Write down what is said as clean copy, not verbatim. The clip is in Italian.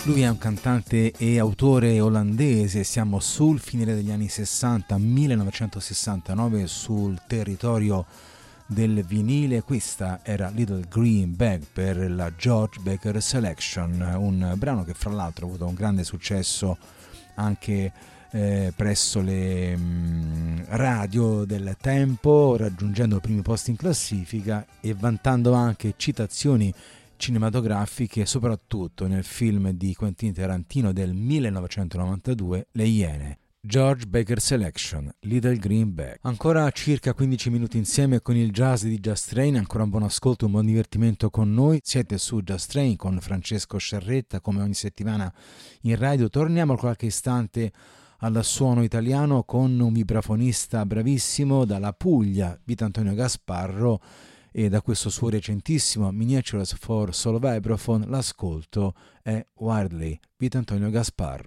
Lui è un cantante e autore olandese, siamo sul finire degli anni 60, 1969, sul territorio del vinile. Questa era Little Green Bag per la George Baker Selection, un brano che fra l'altro ha avuto un grande successo anche presso le radio del tempo, raggiungendo i primi posti in classifica e vantando anche citazioni cinematografiche, soprattutto nel film di Quentin Tarantino del 1992, Le Iene. George Baker Selection, Little Green Bag. Ancora circa 15 minuti insieme con il jazz di Just Train, ancora un buon ascolto, un buon divertimento con noi. Siete su Just Train con Francesco Sciarretta, come ogni settimana in radio. Torniamo qualche istante al suono italiano con un vibrafonista bravissimo dalla Puglia, Vito Antonio Gasparro, e da questo suo recentissimo Miniatures for Solo Vibraphone l'ascolto è Wildly, Vito Antonio Gasparro.